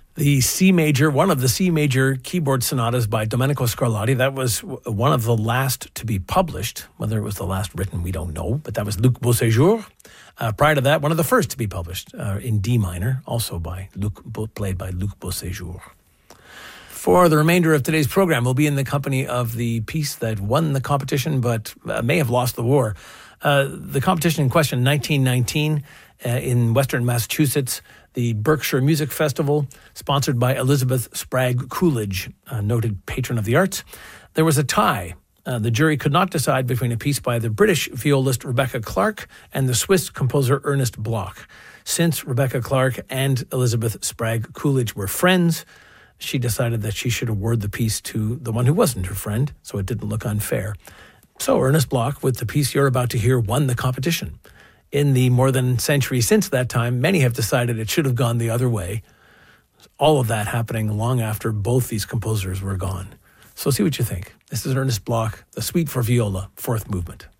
The C major, one of the C major keyboard sonatas by Domenico Scarlatti. That was one of the last to be published. Whether it was the last written, we don't know. But that was Luc Beauséjour. Prior to that, one of the first to be published in D minor, also played by Luc Beauséjour. For the remainder of today's program, we'll be in the company of the piece that won the competition but may have lost the war. The competition in question, 1919, in Western Massachusetts, the Berkshire Music Festival, sponsored by Elizabeth Spragg Coolidge, a noted patron of the arts. There was a tie. The jury could not decide between a piece by the British violist Rebecca Clark and the Swiss composer Ernest Bloch. Since Rebecca Clark and Elizabeth Spragg Coolidge were friends, she decided that she should award the piece to the one who wasn't her friend, so it didn't look unfair. So Ernest Bloch, with the piece you're about to hear, won the competition. In the more than century since that time, many have decided it should have gone the other way. All of that happening long after both these composers were gone. So see what you think. This is Ernest Bloch, the Suite for Viola, fourth movement.